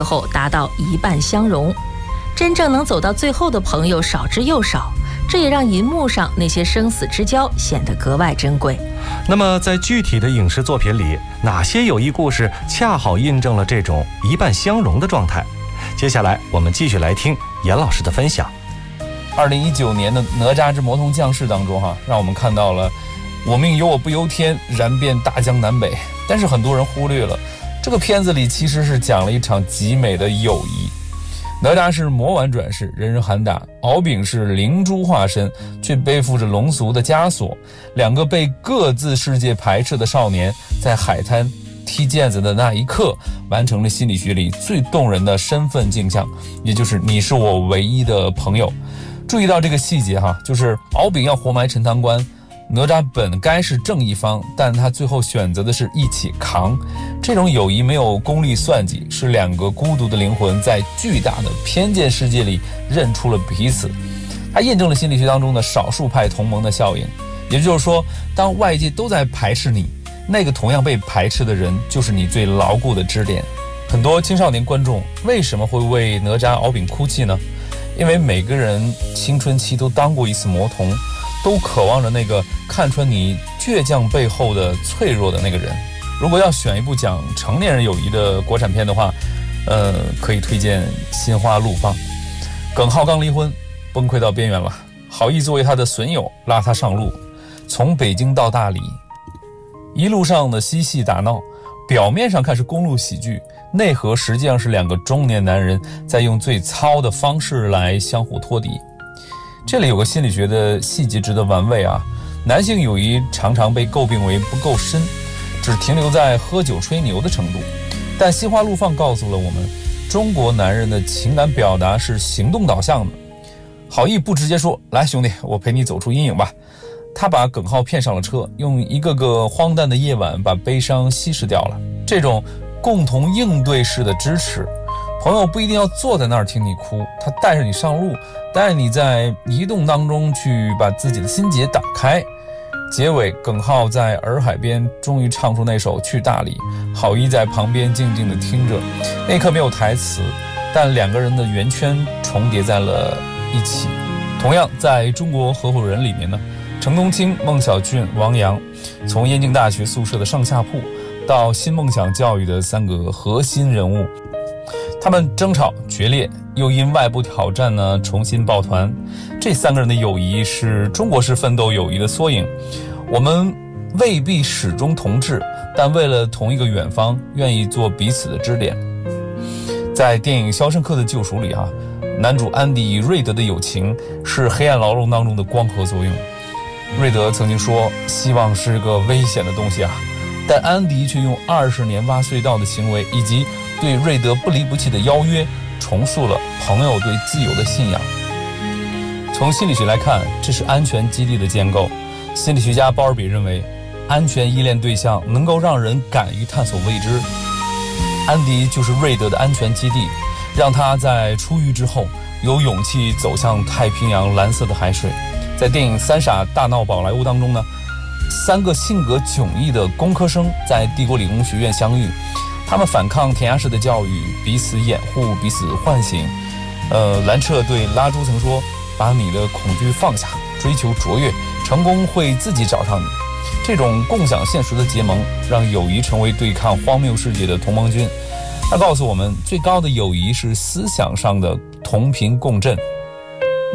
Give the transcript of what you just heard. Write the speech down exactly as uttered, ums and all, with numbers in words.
后达到一半相融。真正能走到最后的朋友少之又少，这也让银幕上那些生死之交显得格外珍贵。 那么在具体的影视作品里，哪些友谊故事恰好印证了这种一半相融的状态？接下来我们继续来听严老师的分享。 二零一九年的《哪吒之魔童降世》当中哈，让我们看到了我命由我不由天，燃遍大江南北。但是很多人忽略了，这个片子里其实是讲了一场极美的友谊。哪吒是魔丸转世，人人喊打；敖丙是灵珠化身，却背负着龙俗的枷锁。两个被各自世界排斥的少年，在海滩踢毽子的那一刻，完成了心理学里最动人的身份镜像，也就是你是我唯一的朋友。注意到这个细节哈，就是敖丙要活埋陈塘关，哪吒本该是正一方，但他最后选择的是一起扛。这种友谊没有功利算计，是两个孤独的灵魂在巨大的偏见世界里认出了彼此。它验证了心理学当中的少数派同盟的效应，也就是说，当外界都在排斥你，那个同样被排斥的人就是你最牢固的支点。很多青少年观众为什么会为哪吒敖丙哭泣呢？因为每个人青春期都当过一次魔童，都渴望着那个看穿你倔强背后的脆弱的那个人。如果要选一部讲成年人友谊的国产片的话，呃，可以推荐《心花怒放》。耿浩刚离婚，崩溃到边缘了，郝毅作为他的损友拉他上路，从北京到大理，一路上的嬉戏打闹，表面上看是公路喜剧，内核实际上是两个中年男人在用最糙的方式来相互托底。这里有个心理学的细节值得玩味啊，男性友谊常常被诟病为不够深，只停留在喝酒吹牛的程度。但心花怒放告诉了我们，中国男人的情感表达是行动导向的。郝毅不直接说，来兄弟，我陪你走出阴影吧。他把耿浩骗上了车，用一个个荒诞的夜晚把悲伤稀释掉了。这种共同应对式的支持，朋友不一定要坐在那儿听你哭，他带着你上路，带你在移动当中去把自己的心结打开。结尾，耿浩在洱海边终于唱出那首《去大理》，郝毅在旁边静静地听着。那一刻没有台词，但两个人的圆圈重叠在了一起。同样，在中国合伙人里面呢，程冬青、孟小俊、王阳，从燕京大学宿舍的上下铺到新梦想教育的三个核心人物，他们争吵决裂，又因外部挑战呢重新抱团。这三个人的友谊是中国式奋斗友谊的缩影。我们未必始终同志，但为了同一个远方，愿意做彼此的支点。在电影《肖申克的救赎》里啊，男主安迪与瑞德的友情是黑暗牢笼当中的光合作用。瑞德曾经说，希望是个危险的东西啊，但安迪却用二十年挖隧道的行为以及对瑞德不离不弃的邀约，重塑了朋友对自由的信仰。从心理学来看，这是安全基地的建构。心理学家鲍尔比认为，安全依恋对象能够让人敢于探索未知。安迪就是瑞德的安全基地，让他在出狱之后有勇气走向太平洋蓝色的海水。在电影《三傻大闹宝莱坞》当中呢，三个性格迥异的工科生在帝国理工学院相遇，他们反抗填鸭式的教育，彼此掩护，彼此唤醒。呃，兰彻对拉朱曾说，把你的恐惧放下，追求卓越，成功会自己找上你。这种共享现实的结盟，让友谊成为对抗荒谬世界的同盟军。它告诉我们，最高的友谊是思想上的同频共振。